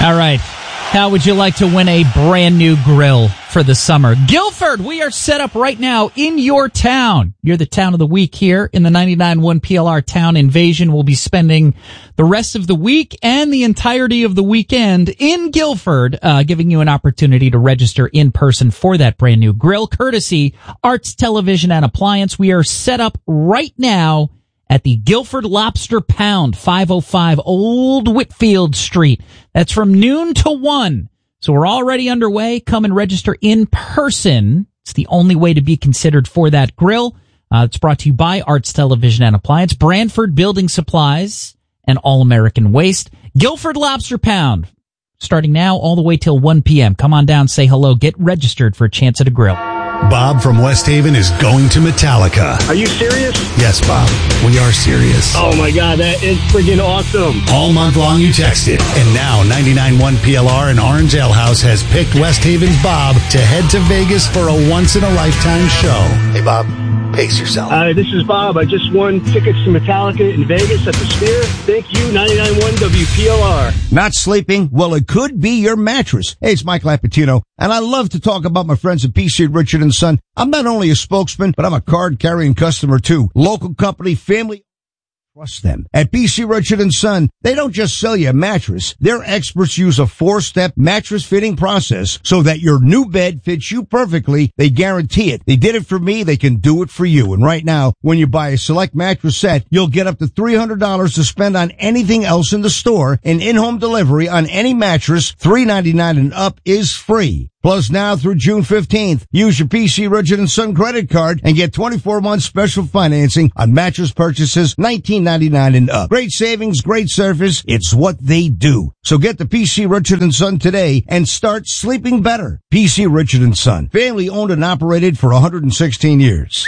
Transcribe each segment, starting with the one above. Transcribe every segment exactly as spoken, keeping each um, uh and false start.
All right. How would you like to win a brand new grill for the summer? Guilford, we are set up right now in your town. You're the town of the week here in the ninety-nine point one P L R Town Invasion. We'll be spending the rest of the week and the entirety of the weekend in Guilford, uh, giving you an opportunity to register in person for that brand new grill, courtesy Arts Television and Appliance. We are set up right now at the Guilford Lobster Pound, five oh five Old Whitfield Street. That's from noon to one. So we're already underway. Come and register in person. It's the only way to be considered for that grill. Uh, it's brought to you by Arts Television and Appliance, Brantford Building Supplies, and All American Waste. Guilford Lobster Pound, starting now all the way till one p.m. Come on down, say hello, get registered for a chance at a grill. Bob from West Haven is going to Metallica. Are you serious? Yes, Bob. We are serious. Oh, my God. That is friggin' awesome. All month long you texted. And now ninety-nine point one P L R and Orange Ale House has picked West Haven's Bob to head to Vegas for a once-in-a-lifetime show. Hey, Bob. Pace yourself. Uh, this is Bob. I just won tickets to Metallica in Vegas at the Sphere. Thank you, ninety-nine point one W P L R. Not sleeping? Well, it could be your mattress. Hey, it's Mike Lapatino, and I love to talk about my friends at P C Richard and Son. I'm not only a spokesman, but I'm a card-carrying customer, too. Local company, family. Trust them. At P C Richard and Son, they don't just sell you a mattress. Their experts use a four-step mattress fitting process so that your new bed fits you perfectly. They guarantee it. They did it for me. They can do it for you. And right now, when you buy a select mattress set, you'll get up to three hundred dollars to spend on anything else in the store, and in-home delivery on any mattress, three ninety-nine and up, is free. Plus, now through June fifteenth, use your P C Richard and Son credit card and get twenty-four months special financing on mattress purchases nineteen ninety-nine and up. Great savings, great service. It's what they do. So get the P C Richard and Son today and start sleeping better. P C Richard and Son, family owned and operated for one hundred sixteen years.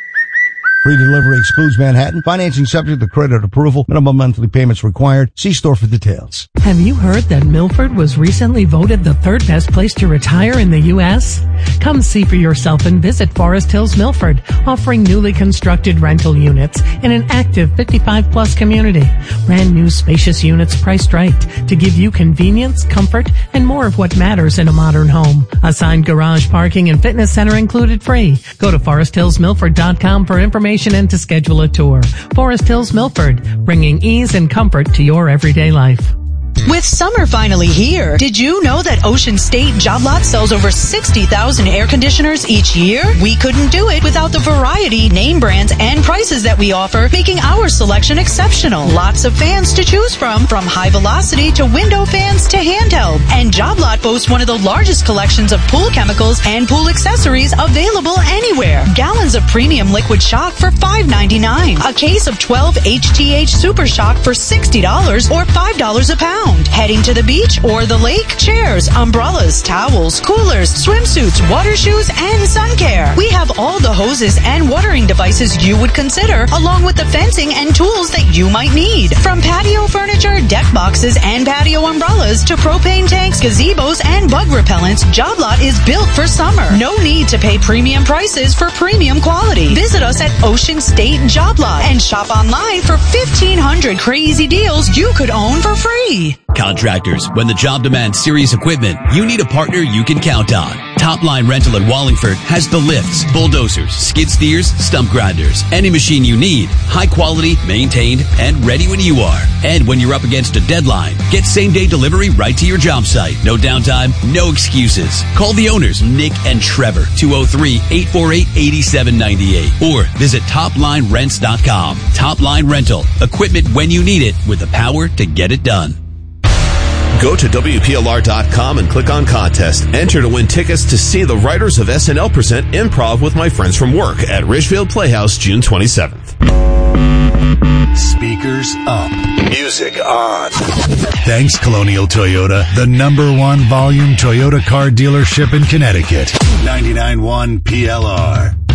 Free delivery excludes Manhattan. Financing subject to credit approval. Minimum monthly payments required. See store for details. Have you heard that Milford was recently voted the third best place to retire in the U S? Come see for yourself and visit Forest Hills Milford, offering newly constructed rental units in an active fifty-five plus community. Brand new spacious units priced right to give you convenience, comfort, and more of what matters in a modern home. Assigned garage parking and fitness center included free. Go to forest hills milford dot com for information and to schedule a tour. Forest Hills Milford, bringing ease and comfort to your everyday life. With summer finally here, did you know that Ocean State Job Lot sells over sixty thousand air conditioners each year? We couldn't do it without the variety, name brands, and prices that we offer, making our selection exceptional. Lots of fans to choose from, from high velocity to window fans to handheld. And Job Lot boasts one of the largest collections of pool chemicals and pool accessories available anywhere. Gallons of premium liquid shock for five ninety-nine. A case of twelve H T H Super Shock for sixty dollars or five dollars a pound. Heading to the beach or the lake? Chairs, umbrellas, towels, coolers, swimsuits, water shoes, and sun care. We have all the hoses and watering devices you would consider, along with the fencing and tools that you might need. From patio furniture, deck boxes, and patio umbrellas to propane tanks, gazebos, and bug repellents, Job Lot is built for summer. No need to pay premium prices for premium quality. Visit us at Ocean State Job Lot and shop online for fifteen hundred crazy deals you could own for free. Contractors, when the job demands serious equipment, you need a partner you can count on. Top Line Rental in Wallingford has the lifts, bulldozers, skid steers, stump grinders, any machine you need, high quality, maintained, and ready when you are. And when you're up against a deadline, get same-day delivery right to your job site. No downtime, no excuses. Call the owners, Nick and Trevor, two oh three, eight four eight, eight seven nine eight, or visit top line rents dot com. Top Line Rental, equipment when you need it with the power to get it done. Go to W P L R dot com and click on contest. Enter to win tickets to see the writers of S N L present Improv with My Friends from Work at Ridgefield Playhouse June twenty-seventh. Speakers up. Music on. Thanks, Colonial Toyota, the number one volume Toyota car dealership in Connecticut. ninety-nine point one P L R.